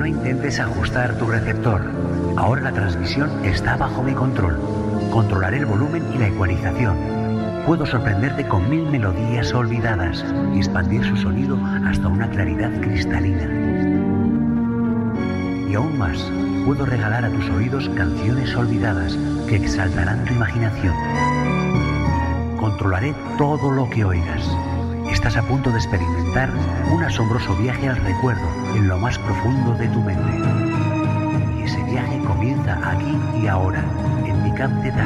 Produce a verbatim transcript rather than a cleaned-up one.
intentes ajustar tu receptor. Ahora la transmisión está bajo mi control. Controlaré el volumen y la ecualización. Puedo sorprenderte con mil melodías olvidadas y expandir su sonido hasta una claridad cristalina. Y aún más, puedo regalar a tus oídos canciones olvidadas que exaltarán tu imaginación. Controlaré todo lo que oigas. Estás a punto de experimentar un asombroso viaje al recuerdo en lo más profundo de tu mente. Y ese viaje comienza aquí y ahora, en mi Camp de Dark.